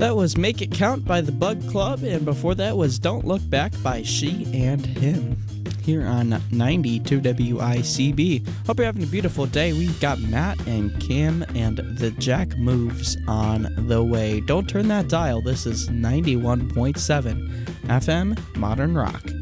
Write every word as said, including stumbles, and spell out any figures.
That was Make It Count by the Bug Club, and before that was Don't Look Back by She and Him, here on ninety-two W I C B. Hope you're having a beautiful day. We've got Matt and Kim and the Jack Moves on the way. Don't turn that dial. This is ninety-one point seven F M Modern Rock.